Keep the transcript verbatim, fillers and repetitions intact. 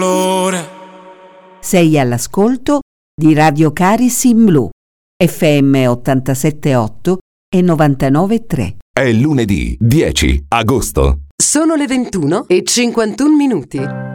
Sei all'ascolto di Radio Caris in Blu, F M ottantasette virgola otto e novantanove virgola tre. È lunedì dieci agosto. Sono le ventuno e cinquantuno minuti.